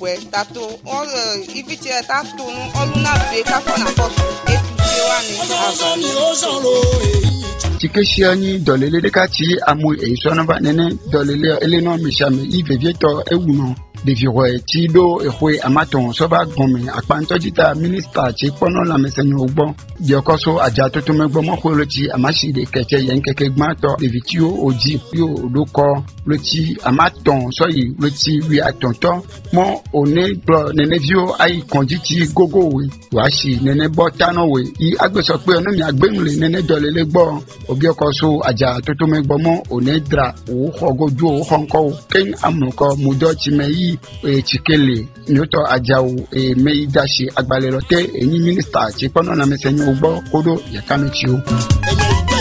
bwe tato all ifiti tato no oluna be ka fo na posu Tikeshiani dolele de kati amu e sonaba nene dolele eleno mishame ivevieto ewuno de viroe tido ehwe amaton soba gome akpanto jita minister chi pono la mesenyo ogbo diokoso aja toto megbo mo kholochi amashi de keke yen keke gmato de vitio oji yo doko loti amaton soyi loti wi atonto mo one bro nene vio ai konjiti gogo we washi nene botano we I agbeso pe onu mi agbenule nene dolele gbo obiokoso aja toto megbo mo one dra o hogoju o honko ken amuko mudochi meyi chikele nyoto ajao meidashi agbalelote eni minister chi pono na mesenyo ugbo kodo yakamichi o